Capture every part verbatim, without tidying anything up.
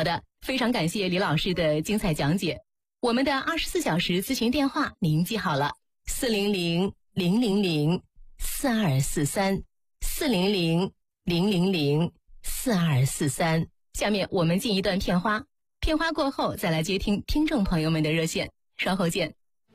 好的，非常感谢李老师的精彩讲解。我们的二十四小时咨询电话您记好了，四零零零零零四二四三，四零零零零零四二四三。下面我们进一段片花，片花过后再来接听听众朋友们的热线，稍后见。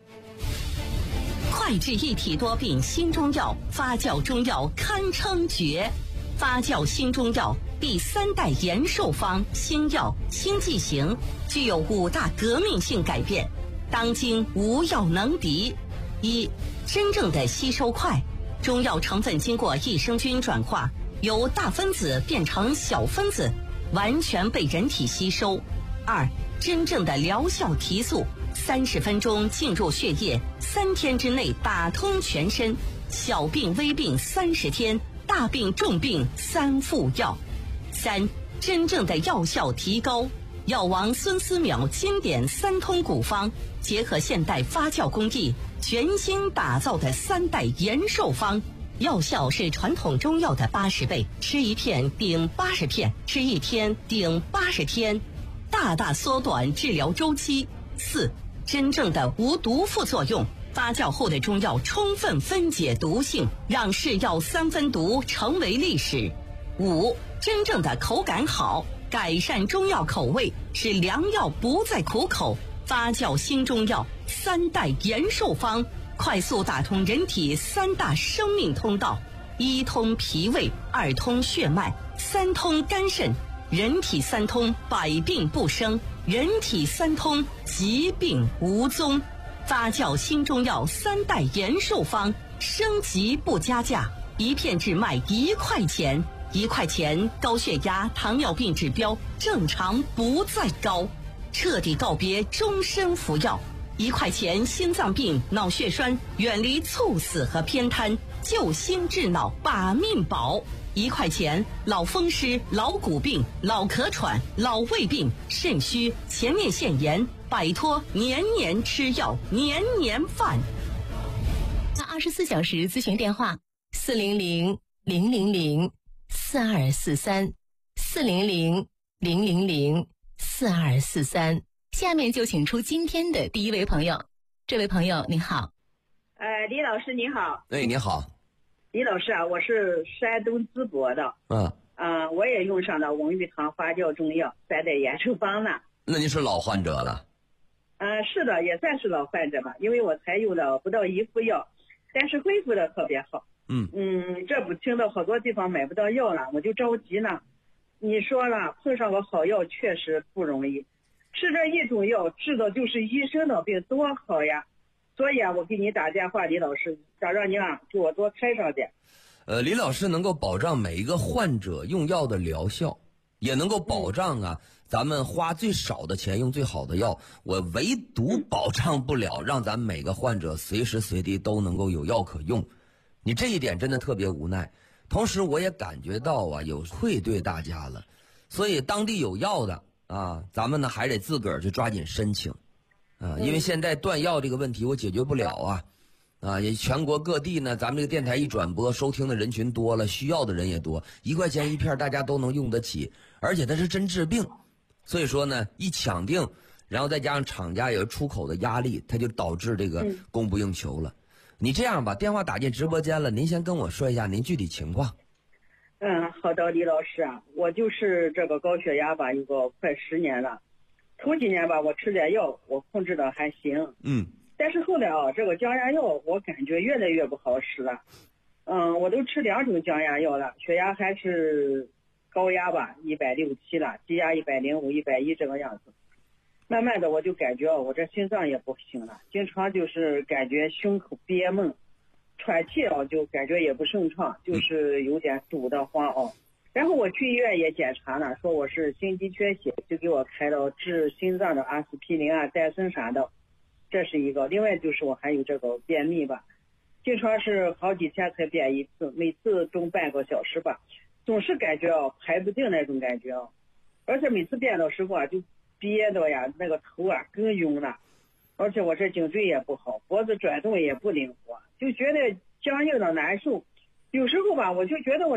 快治一体多病新中药，发酵中药堪称绝。发酵新中药第三代延寿方新药新剂型，具有五大革命性改变，当今无药能敌。一、真正的吸收快，中药成分经过益生菌转化，由大分子变成小分子，完全被人体吸收。二、真正的疗效提速，三十分钟进入血液，三天之内打通全身，小病微病三十天，大病重病三副药。三、真正的药效提高，药王孙思邈经典三通古方，结合现代发酵工艺，全新打造的三代延寿方，药效是传统中药的八十倍，吃一片顶八十片，吃一天顶八十天，大大缩短治疗周期。四、真正的无毒副作用，发酵后的中药充分分解毒性，让是药三分毒成为历史。五、真正的口感好，改善中药口味，使良药不再苦口。发酵新中药三代延寿方，快速打通人体三大生命通道：一通脾胃，二通血脉，三通肝肾。人体三通，百病不生；人体三通，疾病无踪。发酵新中药三代延寿方，升级不加价，一片只卖一块钱，一块钱高血压、糖尿病指标正常不再高，彻底告别终身服药。一块钱心脏病、脑血栓远离猝死和偏瘫，救心治脑把命保。一块钱老风湿、老骨病、老咳喘、老胃病、肾虚、前列腺炎，摆脱年年吃药、年年犯。 那二十四小时咨询电话：四零零零零零四二四三，四零零零零零四二四三。下面就请出今天的第一位朋友。这位朋友您好。 呃，李老师你好。 哎，你好。 李老师啊，我是山东淄博的。 嗯。 呃，我也用上了翁玉堂发酵中药三代延寿方呢。 那你是老患者了？ 呃，是的，也算是老患者吧，因为我才用了不到一副药，但是恢复的特别好。 嗯嗯，这不听到好多地方买不到药了，我就着急呢。你说了，碰上个好药确实不容易，吃这一种药治的就是医生的病，多好呀！所以啊，我给你打电话，李老师，想让你啊给我多开上点。 呃，李老师能够保障每一个患者用药的疗效，也能够保障啊、嗯、咱们花最少的钱用最好的药。我唯独保障不了让咱每个患者随时随地都能够有药可用。你这一点真的特别无奈。同时我也感觉到啊有愧对大家了，所以当地有药的啊，咱们呢还得自个儿去抓紧申请啊，因为现在断药这个问题我解决不了啊。啊，也全国各地呢，咱们这个电台一转播，收听的人群多了，需要的人也多，一块钱一片，大家都能用得起，而且它是真治病，所以说呢，一抢定，然后再加上厂家有出口的压力，它就导致这个供不应求了。嗯、你这样吧，电话打进直播间了，您先跟我说一下您具体情况。 嗯，好的，李老师啊，我就是这个高血压吧，有个快十年了，头几年吧，我吃点药，我控制的还行。 嗯。 但是后来啊，这个降压药我感觉越来越不好使了。嗯，我都吃两种降压药了，血压还是高压吧，一百六七了，低压一百零五、一百一这个样子。慢慢的我就感觉我这心脏也不行了，经常就是感觉胸口憋闷，喘气啊就感觉也不顺畅，就是有点堵得慌哦。然后我去医院也检查了，说我是心肌缺血，就给我开了治心脏的阿司匹林啊、戴森啥的。这是一个，另外就是我还有这个便秘吧，经常是好几天才便一次，每次中半个小时吧，总是感觉啊排不定那种感觉啊，而且每次便的时候啊就憋的呀，那个头啊更晕了，而且我这颈椎也不好，脖子转动也不灵活，就觉得僵硬的难受，有时候吧我就觉得我